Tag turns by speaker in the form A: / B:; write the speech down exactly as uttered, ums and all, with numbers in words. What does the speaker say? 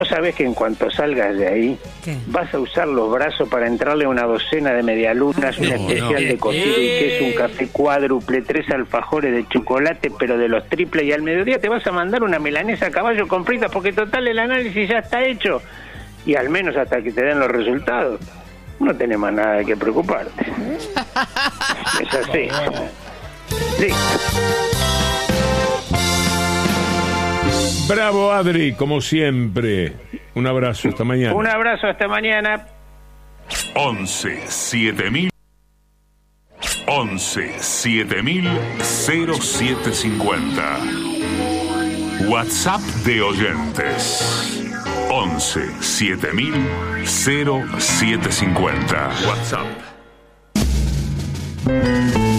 A: sabés que en cuanto salgas de ahí, ¿qué? Vas a usar los brazos para entrarle a una docena de medialunas, no, una especial no. de cocido eh, y queso, un café cuádruple, tres alfajores de chocolate, pero de los triples, y al mediodía te vas a mandar una milanesa a caballo con fritas, porque total el análisis ya está hecho, y al menos hasta que te den los resultados, no tenés más nada de que preocuparte. Es así. Sí.
B: Bravo, Adri, como siempre. Un abrazo, hasta mañana.
A: Un abrazo, hasta mañana.
C: once siete mil once siete mil cero siete cincuenta. WhatsApp de oyentes once siete mil cero siete cincuenta. WhatsApp.